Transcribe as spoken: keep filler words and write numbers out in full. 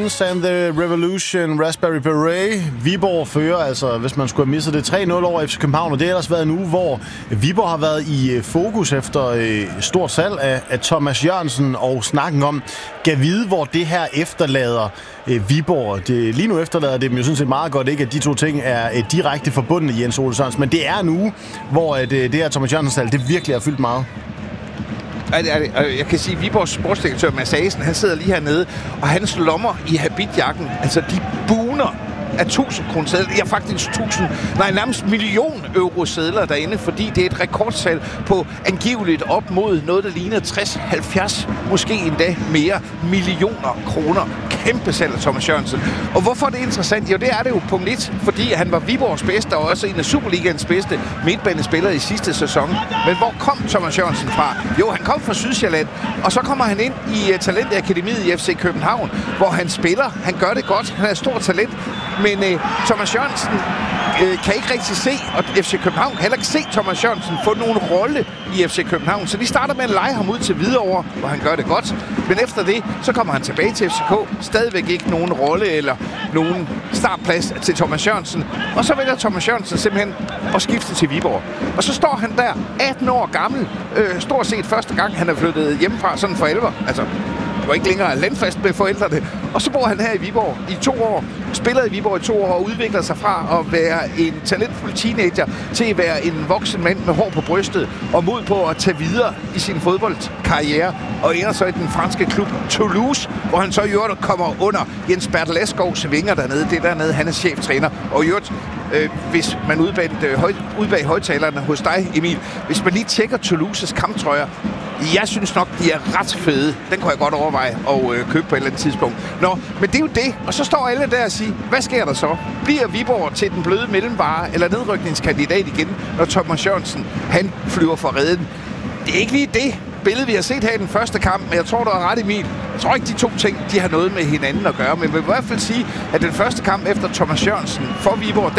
Dance and the Revolution, Raspberry Beret. Viborg fører, altså hvis man skulle have misset det, tre nul over F C København, og det har ellers været en uge, hvor Viborg har været i fokus efter øh, stort salg af, af Thomas Jørgensen, og snakken om, gav vide, hvor det her efterlader øh, Viborg. Det, lige nu efterlader det dem jo sådan set meget godt, ikke, at de to ting er øh, direkte forbundne, Jens Ole Sørensen, men det er en uge, hvor øh, det, det her Thomas Jørgensen-salg, det virkelig har fyldt meget. Jeg kan sige, at Viborgs sportsdirektør Mads Asen, han sidder lige hernede, og hans lommer i habitjakken, altså de buner af tusind kroner sedler. Ja, faktisk tusind, nej, nærmest million euro sedler derinde, fordi det er et rekordsalg på angiveligt op mod noget, der ligner tres, halvfjerds, måske endda mere millioner kroner. Kæmpe salg af Thomas Jørgensen. Og hvorfor er det interessant? Jo, det er det jo punkt et, fordi han var Viborgs bedste, og også en af Superligaens bedste midtbanespillere i sidste sæson. Men hvor kom Thomas Jørgensen fra? Jo, han kom fra Sydsjælland, og så kommer han ind i uh, Talentakademiet i F C København, hvor han spiller. Han gør det godt. Han er et stort talent. Men uh, Thomas Jørgensen uh, kan ikke rigtig se, og F C København kan heller ikke se Thomas Jørgensen få nogen rolle i F C København. Så de starter med at lege ham ud til Hvidovre, hvor han gør det godt. Men efter det, så kommer han tilbage til F C K. Stadigvæk ikke nogen rolle eller nogen startplads til Thomas Jørgensen. Og så vælger Thomas Jørgensen simpelthen at skifte til Viborg. Og så står han der, atten år gammel, øh, stort set første gang, han er flyttet hjemmefra, sådan for alvor. Altså, var ikke længere landfast med forældrene. Og så bor han her i Viborg i to år, spiller i Viborg i to år og udvikler sig fra at være en talentfuld teenager til at være en voksen mand med hår på brystet og mod på at tage videre i sin fodboldkarriere, og ender så i den franske klub Toulouse, hvor han så i øvrigt kommer under Jens Bertel Eskovs vinger dernede. Det er dernede, han er cheftræner. Og i øvrigt, øh, hvis man udbag, øh, høj, udbag højtalerne hos dig, Emil, hvis man lige tjekker Toulouses kamptrøjer, jeg synes nok, de er ret fede. Den kunne jeg godt overveje at øh, købe på et eller andet tidspunkt. Nå, men det er jo det. Og så står alle der og siger, hvad sker der så? Bliver Viborg til den bløde mellemvare eller nedrykningskandidat igen, når Thomas Jørgensen, han flyver for redden? Det er ikke lige det billede, vi har set her i den første kamp, men jeg tror, du har ret, Emil. Jeg tror ikke, de to ting, de har noget med hinanden at gøre, men vi vil i hvert fald sige, at den første kamp efter Thomas Jørgensen for Viborg,